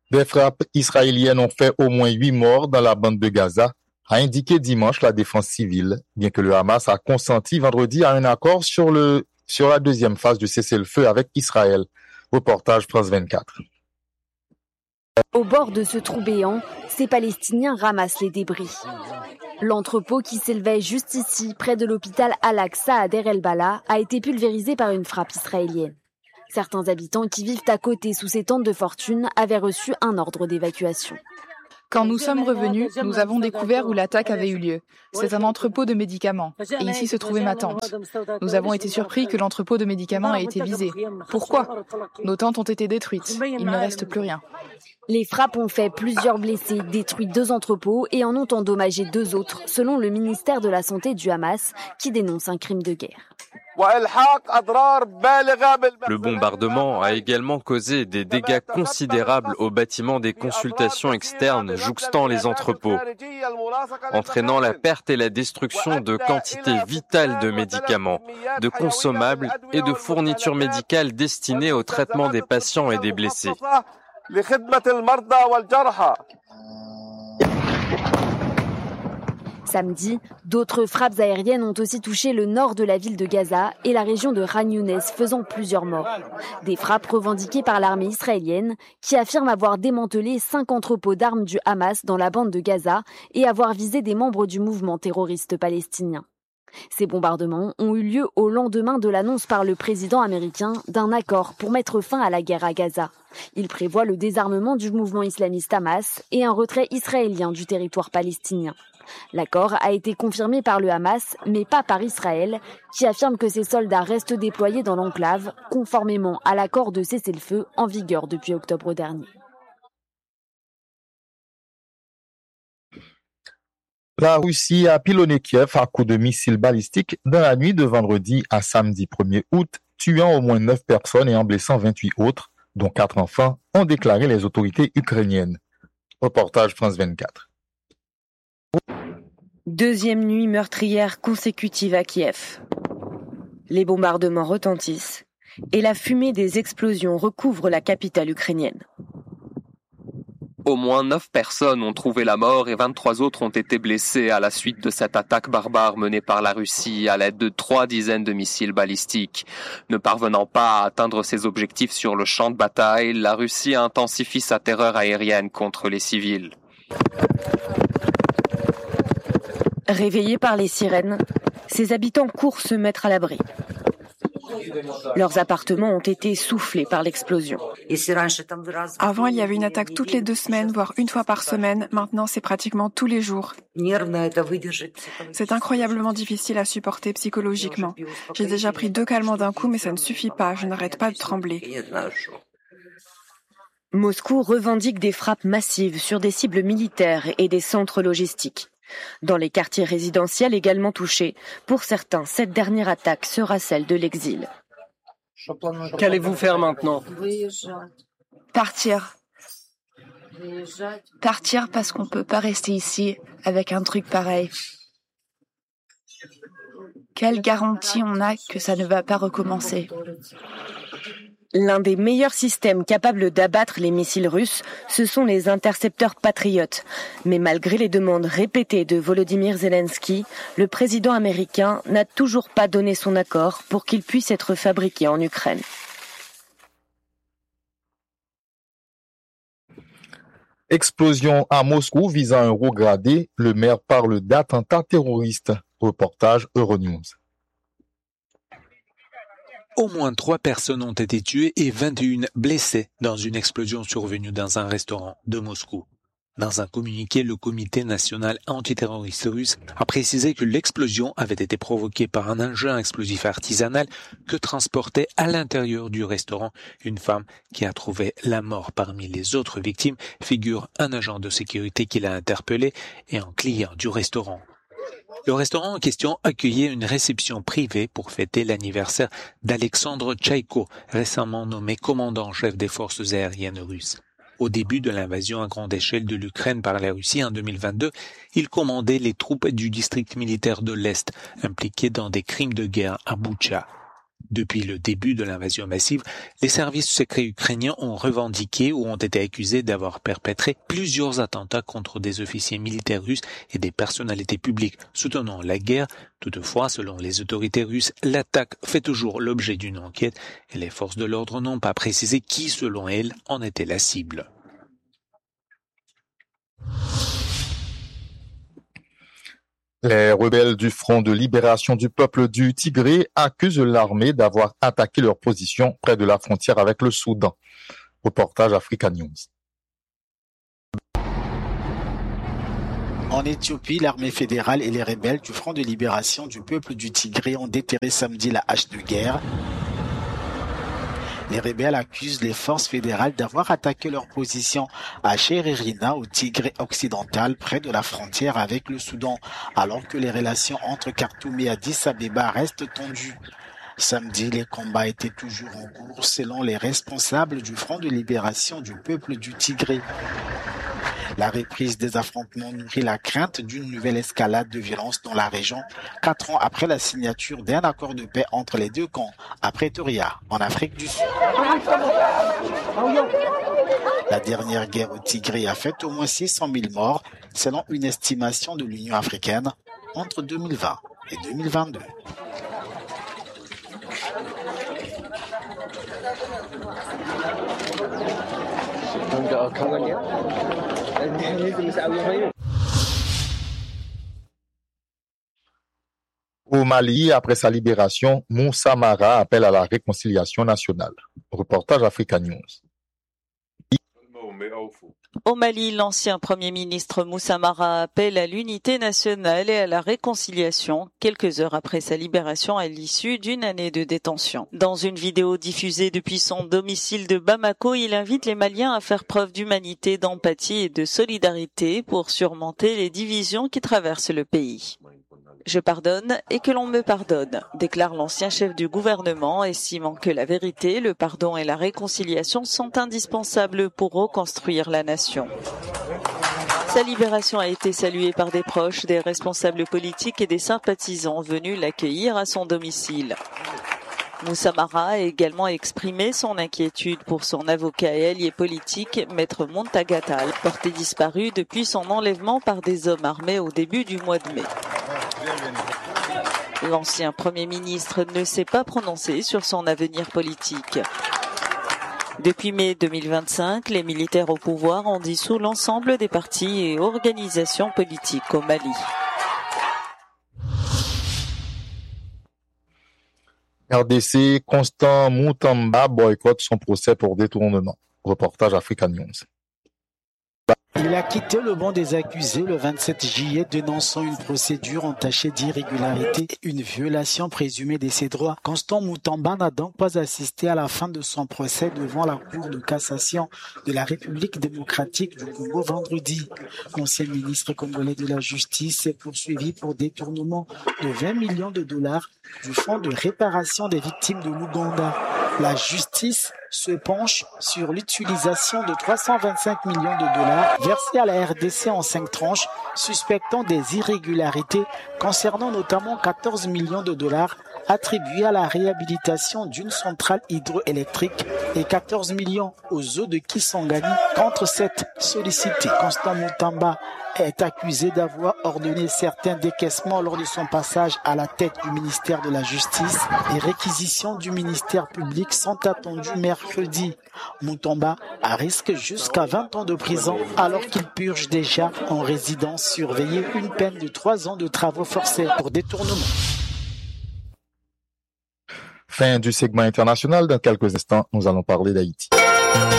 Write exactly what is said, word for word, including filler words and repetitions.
Des frappes israéliennes ont fait au moins huit morts dans la bande de Gaza, a indiqué dimanche la défense civile, bien que le Hamas a consenti vendredi à un accord sur, le, sur la deuxième phase du cessez-le-feu avec Israël. Reportage France vingt-quatre. Au bord de ce trou béant, ces Palestiniens ramassent les débris. L'entrepôt qui s'élevait juste ici, près de l'hôpital Al-Aqsa à Deir el-Balah, a été pulvérisé par une frappe israélienne. Certains habitants qui vivent à côté sous ces tentes de fortune avaient reçu un ordre d'évacuation. Quand nous sommes revenus, nous avons découvert où l'attaque avait eu lieu. C'est un entrepôt de médicaments. Et ici se trouvait ma tente. Nous avons été surpris que l'entrepôt de médicaments ait été visé. Pourquoi ? Nos tentes ont été détruites. Il ne reste plus rien. Les frappes ont fait plusieurs blessés, détruit deux entrepôts et en ont endommagé deux autres, selon le ministère de la Santé du Hamas, qui dénonce un crime de guerre. Le bombardement a également causé des dégâts considérables aux bâtiments des consultations externes jouxtant les entrepôts, entraînant la perte et la destruction de quantités vitales de médicaments, de consommables et de fournitures médicales destinées au traitement des patients et des blessés. Samedi, d'autres frappes aériennes ont aussi touché le nord de la ville de Gaza et la région de Khan Younes, faisant plusieurs morts. Des frappes revendiquées par l'armée israélienne, qui affirme avoir démantelé cinq entrepôts d'armes du Hamas dans la bande de Gaza et avoir visé des membres du mouvement terroriste palestinien. Ces bombardements ont eu lieu au lendemain de l'annonce par le président américain d'un accord pour mettre fin à la guerre à Gaza. Il prévoit le désarmement du mouvement islamiste Hamas et un retrait israélien du territoire palestinien. L'accord a été confirmé par le Hamas, mais pas par Israël, qui affirme que ses soldats restent déployés dans l'enclave, conformément à l'accord de cessez-le-feu en vigueur depuis octobre dernier. La Russie a pilonné Kiev à coups de missiles balistiques dans la nuit de vendredi à samedi premier août, tuant au moins neuf personnes et en blessant vingt-huit autres, dont quatre enfants, ont déclaré les autorités ukrainiennes. Reportage France vingt-quatre. Deuxième nuit meurtrière consécutive à Kiev. Les bombardements retentissent et la fumée des explosions recouvre la capitale ukrainienne. Au moins neuf personnes ont trouvé la mort et vingt-trois autres ont été blessées à la suite de cette attaque barbare menée par la Russie à l'aide de trois dizaines de missiles balistiques. Ne parvenant pas à atteindre ses objectifs sur le champ de bataille, la Russie intensifie sa terreur aérienne contre les civils. Réveillés par les sirènes, ces habitants courent se mettre à l'abri. Leurs appartements ont été soufflés par l'explosion. Avant, il y avait une attaque toutes les deux semaines, voire une fois par semaine. Maintenant, c'est pratiquement tous les jours. C'est incroyablement difficile à supporter psychologiquement. J'ai déjà pris deux calmants d'un coup, mais ça ne suffit pas. Je n'arrête pas de trembler. Moscou revendique des frappes massives sur des cibles militaires et des centres logistiques. Dans les quartiers résidentiels également touchés, pour certains, cette dernière attaque sera celle de l'exil. Qu'allez-vous faire maintenant ? Partir. Partir parce qu'on ne peut pas rester ici avec un truc pareil. Quelle garantie on a que ça ne va pas recommencer ? L'un des meilleurs systèmes capables d'abattre les missiles russes, ce sont les intercepteurs patriotes. Mais malgré les demandes répétées de Volodymyr Zelensky, le président américain n'a toujours pas donné son accord pour qu'ils puissent être fabriqués en Ukraine. Explosion à Moscou visant un haut gradé, le maire parle d'attentat terroriste. Reportage Euronews. Au moins trois personnes ont été tuées et vingt et une blessées dans une explosion survenue dans un restaurant de Moscou. Dans un communiqué, le Comité national antiterroriste russe a précisé que l'explosion avait été provoquée par un engin explosif artisanal que transportait à l'intérieur du restaurant une femme qui a trouvé la mort. Parmi les autres victimes figure un agent de sécurité qui l'a interpellé et un client du restaurant. Le restaurant en question accueillait une réception privée pour fêter l'anniversaire d'Alexandre Tchaïko, récemment nommé commandant-chef des forces aériennes russes. Au début de l'invasion à grande échelle de l'Ukraine par la Russie en deux mille vingt-deux, il commandait les troupes du district militaire de l'Est, impliquées dans des crimes de guerre à Boutcha. Depuis le début de l'invasion massive, les services secrets ukrainiens ont revendiqué ou ont été accusés d'avoir perpétré plusieurs attentats contre des officiers militaires russes et des personnalités publiques soutenant la guerre. Toutefois, selon les autorités russes, l'attaque fait toujours l'objet d'une enquête et les forces de l'ordre n'ont pas précisé qui, selon elles, en était la cible. Les rebelles du Front de libération du peuple du Tigré accusent l'armée d'avoir attaqué leur position près de la frontière avec le Soudan. Reportage Africa News. En Éthiopie, l'armée fédérale et les rebelles du Front de libération du peuple du Tigré ont déterré samedi la hache de guerre. Les rebelles accusent les forces fédérales d'avoir attaqué leur position à Chererina, au Tigré occidental, près de la frontière avec le Soudan, alors que les relations entre Khartoum et Addis Abeba restent tendues. Samedi, les combats étaient toujours en cours selon les responsables du Front de libération du peuple du Tigré. La reprise des affrontements nourrit la crainte d'une nouvelle escalade de violence dans la région, quatre ans après la signature d'un accord de paix entre les deux camps à Pretoria, en Afrique du Sud. La dernière guerre au Tigré a fait au moins six cent mille morts, selon une estimation de l'Union africaine, entre deux mille vingt et deux mille vingt-deux. Au Mali, après sa libération, Moussa Mara appelle à la réconciliation nationale. Reportage Africa News. Au Mali, l'ancien Premier ministre Moussa Mara appelle à l'unité nationale et à la réconciliation quelques heures après sa libération à l'issue d'une année de détention. Dans une vidéo diffusée depuis son domicile de Bamako, il invite les Maliens à faire preuve d'humanité, d'empathie et de solidarité pour surmonter les divisions qui traversent le pays. Je pardonne et que l'on me pardonne, déclare l'ancien chef du gouvernement, estimant que la vérité, le pardon et la réconciliation sont indispensables pour reconstruire la nation. Sa libération a été saluée par des proches, des responsables politiques et des sympathisants venus l'accueillir à son domicile. Moussa Mara a également exprimé son inquiétude pour son avocat et allié politique, Maître Montagatal, porté disparu depuis son enlèvement par des hommes armés au début du mois de mai. L'ancien Premier ministre ne s'est pas prononcé sur son avenir politique. Depuis mai deux mille vingt-cinq, les militaires au pouvoir ont dissous l'ensemble des partis et organisations politiques au Mali. R D C, Constant Moutamba boycotte son procès pour détournement. Reportage Africa News. Il a quitté le banc des accusés le vingt-sept juillet, dénonçant une procédure entachée d'irrégularité et une violation présumée de ses droits. Constant Moutamba n'a donc pas assisté à la fin de son procès devant la Cour de cassation de la République démocratique du Congo vendredi. L'ancien ministre congolais de la Justice est poursuivi pour détournement de vingt millions de dollars du Fonds de réparation des victimes de l'Ouganda. La justice se penche sur l'utilisation de trois cent vingt-cinq millions de dollars versés à la R D C en cinq tranches, suspectant des irrégularités concernant notamment quatorze millions de dollars attribués à la réhabilitation d'une centrale hydroélectrique et quatorze millions aux eaux de Kisangani contre cette sollicité. Constant Moutamba est accusé d'avoir ordonné certains décaissements lors de son passage à la tête du ministère de la Justice. Les réquisitions du ministère public sont attendues mercredi. Moutamba risque jusqu'à vingt ans de prison alors qu'il purge déjà en résidence surveillée une peine de trois ans de travaux forcés pour détournement. Fin du segment international. Dans quelques instants, nous allons parler d'Haïti.